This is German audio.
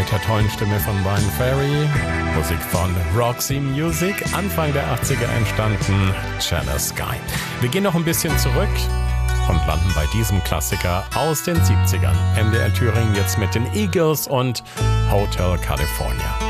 mit der tollen Stimme von Bryan Ferry. Musik von Roxy Music, Anfang der 80er entstanden, Jealous Guy. Wir gehen noch ein bisschen zurück und landen bei diesem Klassiker aus den 70ern. MDR Thüringen jetzt mit den Eagles und Hotel California.